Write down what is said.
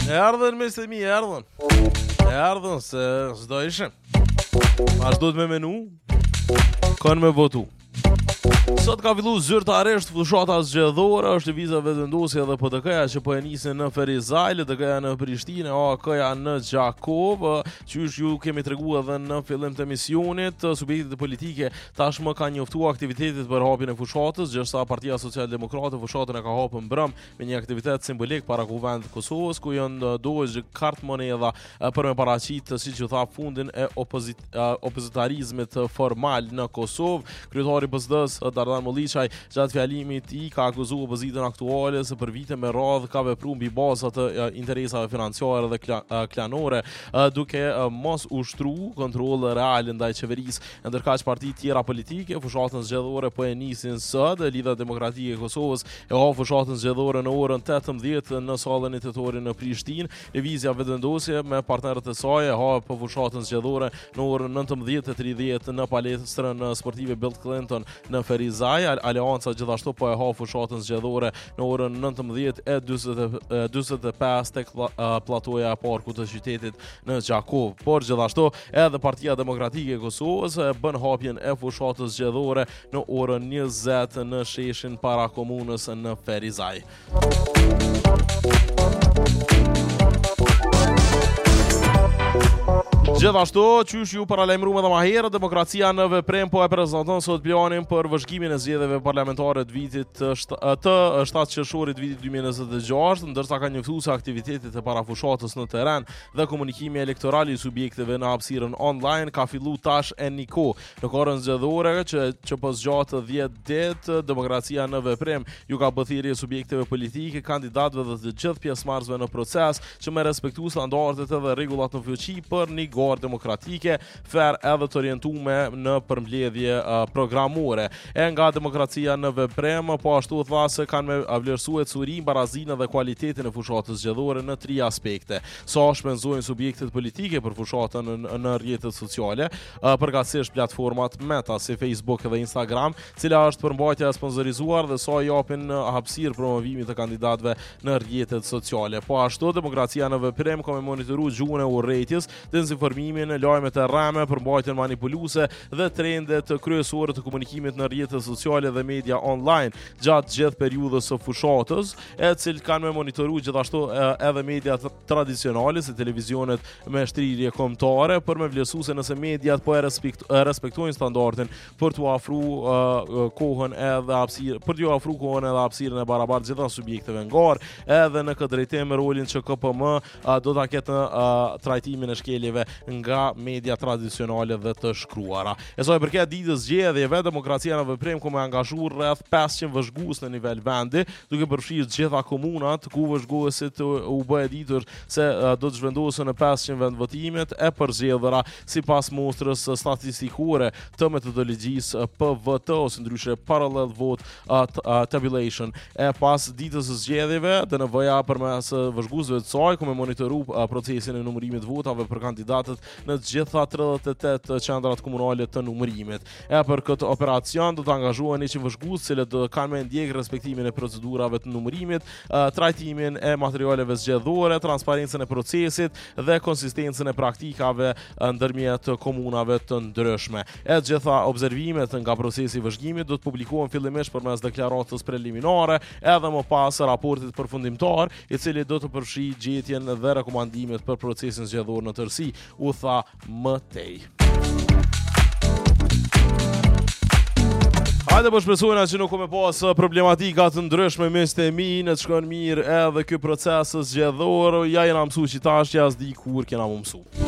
Erdhën me se mi, erdhën. Erdhën se s'do ishin. Vazhdo të me menu, kanë me votu. Sot ka fillu zyrtarisht fushata zgjedhore, është lëvizja vetëvendosje dhe PDK-ja që po e nisin në Ferizaj, LDK-ja në Prishtinë, AK-ja në Gjakov, qysh ju kemi treguar edhe në fillim të emisionit, subjektet politike tashmë kanë njoftuar aktivitetet për hapjen e fushatës, gjërsa Partia Socialdemokrate fushatën e ka hapur mbrëm me një aktivitet simbolik para kuvendit të Kosovës, ku janë dozë kartë monedha për me paraqitë, siç u tha, fundin e opozitarizmit formal në Kosovë. Kryetari i PSD-s Dardan Molliçaj gjatë fjalimit i ka akuzuar opozitën aktuale se për vite me radhë ka vepruar mbi baza të interesave financiare dhe klanore, duke mos ushtruar kontroll real ndaj qeverisë. Ndërkaq partitë tjera politike fushatën zgjedhore po e nisin sot. Lidhja Demokratike e Kosovës e ha fushatën zgjedhore në orën 18 në sallën e Tetorit në Prishtinë. Lëvizja vetëvendosje me partnerët e saj e ha po fushatën zgjedhore në orën 19:30 në palestrën sportive Bill Clinton në Ferizaj. Aleanca gjithashtu po e ha fushatën zgjedhore në orën 19:45 tek platoja e parkut të qytetit në Gjakov. Por gjithashtu edhe Partia Demokratike e Kosovës bën hapjen e fushatës zgjedhore në orën 20 në sheshin para komunës në Ferizaj. Gjithashtu, qysh ju paralajmëruam edhe më herët, Demokracia në Veprim po e prezanton sot planin për vëzhgimin e zgjedhjeve parlamentare të vitit të 7 qershorit vitit 2026, ndërsa ka njoftuar se aktivitetet e parafushatës në terren dhe komunikimi elektoral i subjekteve në hapësirën online ka filluar tash e niko. Në kohën zgjedhore që po zgjatë 10 ditë, Demokracia në Veprim ju ka bërë thirrje subjekteve politike, kandidatëve dhe të gjithë pjesëmarrësve në proces që me respektu standardet edhe rregullat në fuqi për një demokratike, fair edhe të orientuar në përmbledhje programore. E nga Demokracia në Veprim, po ashtu tha se kanë me vlerësuar curim, barazinë dhe kualitetin e fushatës zgjedhore në 3 aspekte. Sa shpenzojnë subjektet politike për fushatën në rrjetet sociale, përkatësisht platformat Meta si Facebook dhe Instagram, cila është përmbajtja e sponsorizuar dhe sa japin hapësirë promovimit të kandidatëve në rrjetet sociale. Po ashtu Demokracia në Veprim ka me monitoruar gjuhën e urrëties, informimin, lajmet e rreme, përmbajtjen manipuluese dhe trendet kryesore të komunikimit në rrjetet sociale dhe media online gjatë gjithë periudhës së fushatës, e cilë kanë me monitoruar gjithashtu edhe media tradicionale si televizionet me shtrirje kombëtare për me vlerësuar se nëse mediat po e respektojnë standardin për t'u ofruar kohën edhe hapësirën e barabartë gjitha subjekteve ngar, edhe në këtë drejtim rolin që KPM do ta ketë në trajtimin e shkeljeve nga media tradicionale dhe të shkruara. E sa i përket ditës zgjedhjeve, Demokracia në Veprim ka angazhuar rreth 500 vëzhgues në nivel vendi, duke përfshirë gjitha komunat ku vëzhguesit u bë e ditur se do të zhvendosen në 500 vendvotimet e përzgjedhura sipas mostrës statistikore të metodologjisë PVT ose ndryshe Parallel Vote Tabulation. E pas ditës së zgjedhjeve, DNV-ja përmes vëzhguesve të saj ka monitoru procesin e numërimit votave për kandidatët në të gjitha 38 qendrat komunale të numërimit. E për këtë operacion do të angazhohen 100 vëzhgues, cilët do kanë me ndjek respektimin e procedurave të numërimit, trajtimin e materialeve zgjedhore, transparencën e procesit dhe konsistencën e praktikave ndërmjet komunave të ndryshme. E të gjitha observimet nga procesi i vëzhgimit do të publikohen fillimisht përmes deklaratës preliminare, edhe më pas raportit përfundimtar, i cili do të përfshijë gjetjen dhe rekomandimet për procesin zgjedhor në tërësi, u tha më tej. Hajde po shpresojna që nuk me pas problematika të ndryshme mes të mi, në të shkon mirë edhe ky proces zgjedhor, ja jena mësu që tash, ja s'di kur kena më mësu.